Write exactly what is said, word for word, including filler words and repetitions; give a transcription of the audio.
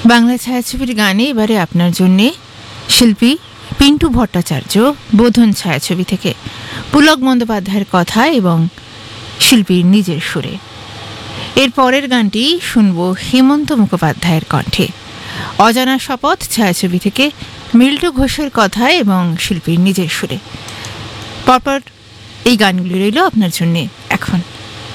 বাংলা ছায়াছবির গানে এবারে আপনার জন্যে শিল্পী পিন্টু ভট্টাচার্য বোধন ছায়াছবি থেকে পুলক বন্দ্যোপাধ্যায়ের কথা এবং শিল্পীর নিজের সুরে। এর পরের গানটি শুনব হেমন্ত মুখোপাধ্যায়ের কণ্ঠে, অজানা শপথ ছায়াছবি থেকে মিল্টু ঘোষের কথা এবং শিল্পীর নিজের সুরে। পরপর এই গানগুলি রইল আপনার জন্যে এখন।